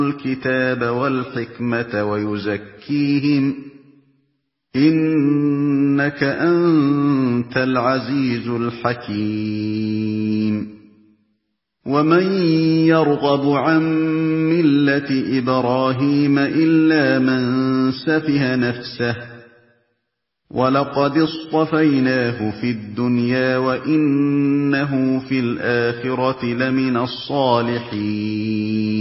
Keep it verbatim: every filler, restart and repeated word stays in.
الْكِتَابَ وَالْحِكْمَةَ وَيُزَكِّيهِمْ ۚ إِنَّكَ أَنتَ الْعَزِيزُ الْحَكِيمُ وَمَن يَرْغَبُ عَن مِّلَّةِ إِبْرَاهِيمَ إِلَّا مَن سَفِهَ نَفْسَهُ ۚ وَلَقَدِ اصْطَفَيْنَاهُ فِي الدُّنْيَا وَإِنَّهُ فِي الْآخِرَةِ لَمِنَ الصَّالِحِينَ